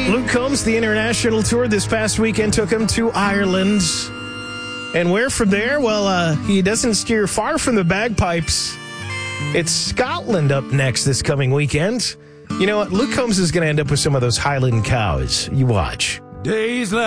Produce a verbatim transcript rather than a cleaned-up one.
Luke Combs, the international tour this past weekend took him to Ireland. And where from there? Well, uh, he doesn't steer far from the bagpipes. It's Scotland up next this coming weekend. You know what? Luke Combs is going to end up with some of those Highland cows. You watch. Days like